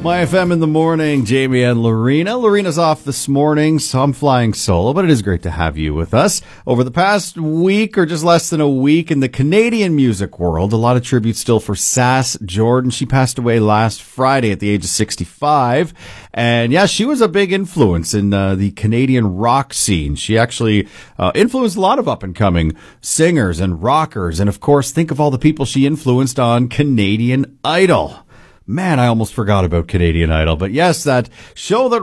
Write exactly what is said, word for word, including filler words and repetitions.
My F M in the morning, Jamie and Lorena. Lorena's off this morning, so I'm flying solo, but it is great to have you with us. Over the past week, or just less than a week, in the Canadian music world, a lot of tribute still for Sass Jordan. She passed away last Friday at the age of sixty-five. And yeah, she was a big influence in uh, the Canadian rock scene. She actually uh, influenced a lot of up-and-coming singers and rockers. And of course, think of all the people she influenced on Canadian Idol. Man, I almost forgot about Canadian Idol. But yes, that show that